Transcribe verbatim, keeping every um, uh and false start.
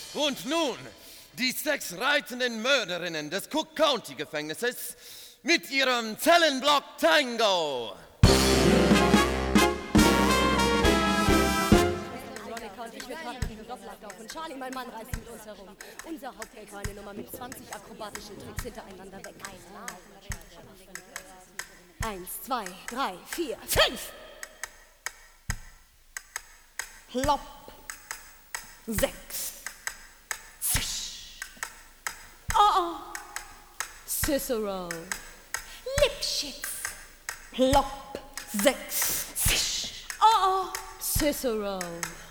Und nun die sechs reitenden Mörderinnen des Cook County Gefängnisses mit ihrem Zellenblock Tango. Ich wir tragen den Doppelakt auf und Charlie, mein Mann, reist mit uns herum. Unser Hauptheld war eine Nummer mit zwanzig akrobatischen Tricks hintereinander weg. Eins, zwei, drei, vier, fünf! Plopp. Sechs. Zisch. Oh, oh. Cicero. Lipschitz. Plopp. Sechs. Zisch. Oh, oh. Cicero.